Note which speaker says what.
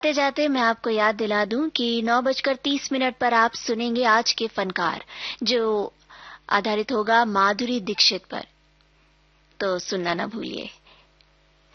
Speaker 1: जाते जाते मैं आपको याद दिला दूं कि 9:30 पर आप सुनेंगे आज के फनकार, जो आधारित होगा माधुरी दीक्षित पर। तो सुनना ना भूलिए।